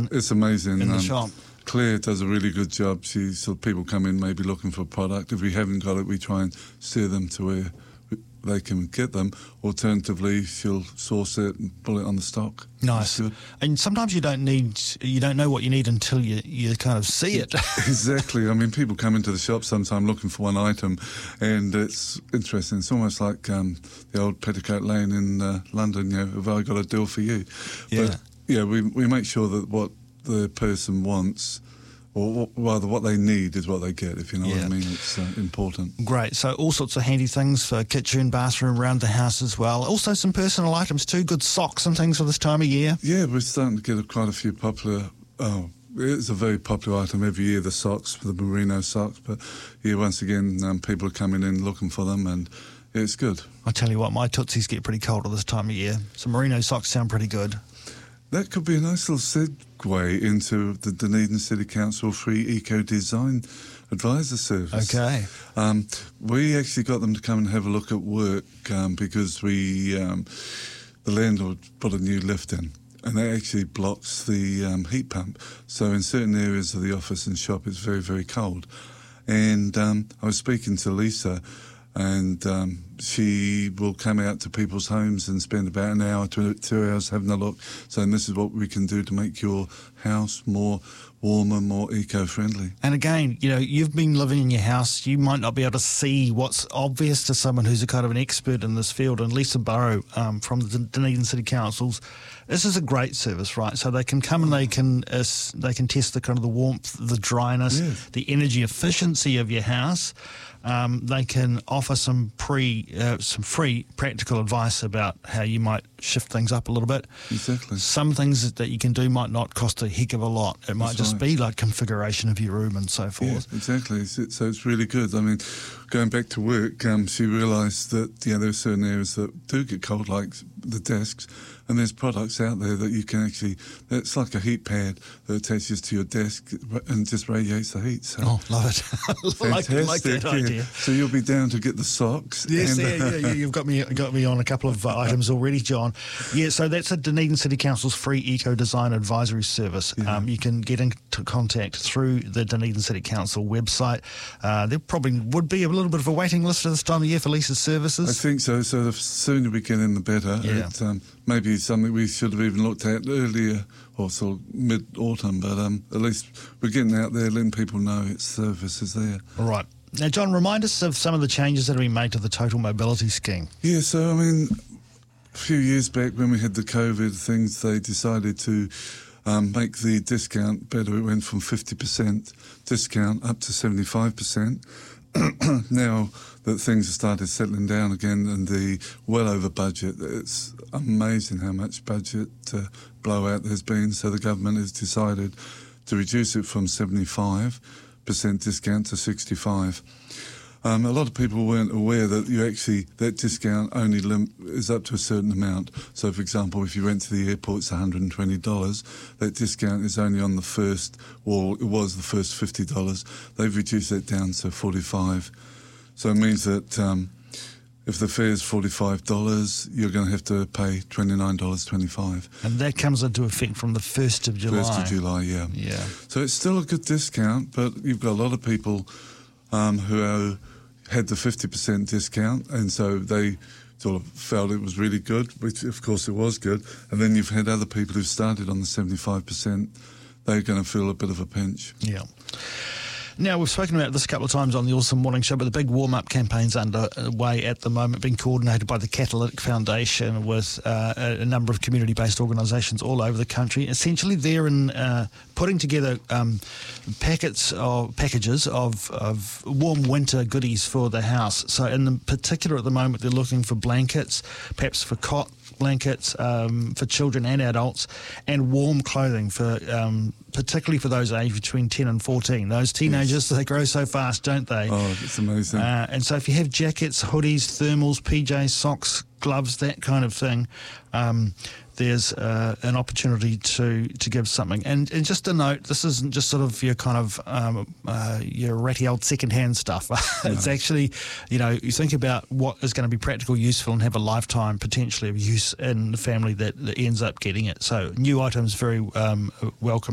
it's amazing. in the shop. Claire does a really good job. People come in maybe looking for a product. If we haven't got it, we try and steer them to where they can get them. Alternatively, she'll source it and pull it on the stock. Nice. And sometimes you don't know what you need until you kind of see it. Exactly. I mean, people come into the shop sometime looking for one item, and it's interesting. It's almost like the old Petticoat Lane in London. Have I got a deal for you? Yeah. But we make sure that what the person wants, or rather what they need, is what they get, if you know what I mean. It's important. Great. So all sorts of handy things for kitchen, bathroom, around the house as well. Also some personal items too, good socks and things for this time of year. Yeah, we're starting to get quite a few popular... it's a very popular item every year, the socks, the merino socks. But once again, people are coming in looking for them, and it's good. I tell you what, my tootsies get pretty cold at this time of year. Some merino socks sound pretty good. That could be a nice little segue into the Dunedin City Council free eco-design advisor service. Okay. We actually got them to come and have a look at work because the landlord put a new lift in, and that actually blocks the heat pump. So in certain areas of the office and shop, it's very, very cold. And I was speaking to Lisa, and she will come out to people's homes and spend about an hour to 2 hours having a look, saying this is what we can do to make your house more warmer, more eco-friendly. And again, you've been living in your house. You might not be able to see what's obvious to someone who's a kind of an expert in this field. And Lisa Burrow from the Dunedin City Councils, this is a great service, right? So they can come and they can test the kind of the warmth, the dryness, the energy efficiency of your house. They can offer some free practical advice about how you might shift things up a little bit. Exactly. Some things that you can do might not cost a heck of a lot. It might just be like configuration of your room and so forth. Yeah, exactly. So it's really good. I mean, going back to work, she realised that there are certain areas that do get cold, like the desks, and there's products out there that you can actually, it's like a heat pad that attaches to your desk and just radiates the heat. So love it. Fantastic. like that idea. So you'll be down to get the socks. Yes, you've got me on a couple of items already, John. Yeah, so that's a Dunedin City Council's free eco-design advisory service. Yeah. You can get into contact through the Dunedin City Council website. There probably would be a little bit of a waiting list at this time of year for Lisa's services. I think so. So the sooner we get in, the better. Yeah. Maybe something we should have even looked at earlier, or sort of mid-autumn, but at least we're getting out there, letting people know its service is there. All right. Now, John, remind us of some of the changes that have been made to the Total Mobility Scheme. Yeah, so, I mean, a few years back when we had the COVID things, they decided to make the discount better. It went from 50% discount up to 75%. Now that things have started settling down again and the well over budget, it's amazing how much budget blowout there's been. So the government has decided to reduce it from 75% discount to 65%. A lot of people weren't aware that that discount only is up to a certain amount. So, for example, if you went to the airport, it's $120. That discount is only on the first, or it was the first $50. They've reduced that down to $45. So it means that if the fare is $45, you're going to have to pay $29.25. And that comes into effect from the 1st of July. 1st of July, yeah. Yeah. So it's still a good discount, but you've got a lot of people who had the 50% discount, and so they sort of felt it was really good, which of course it was good. And then you've had other people who started on the 75%. They're going to feel a bit of a pinch. Yeah. Now, we've spoken about this a couple of times on the Awesome Morning Show, but the big warm-up campaign's underway at the moment, being coordinated by the Catalytic Foundation with a number of community-based organisations all over the country. Essentially, they're putting together packages of warm winter goodies for the house. So in particular at the moment, they're looking for blankets, perhaps for cot blankets for children and adults, and warm clothing for particularly for those aged between 10 and 14. Those teenagers, they grow so fast, don't they? Oh, it's amazing. And so if you have jackets, hoodies, thermals, PJs, socks, gloves, that kind of thing, there's an opportunity to give something. And just a note, this isn't just sort of your kind of your ratty old second-hand stuff. It's actually, you think about what is going to be practical, useful, and have a lifetime potentially of use in the family that ends up getting it. So new items very welcome.